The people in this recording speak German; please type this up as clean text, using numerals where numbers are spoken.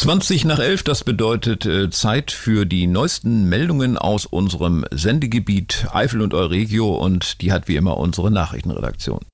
20 nach 11, das bedeutet Zeit für die neuesten Meldungen aus unserem Sendegebiet Eifel und Euregio, und die hat wie immer unsere Nachrichtenredaktion.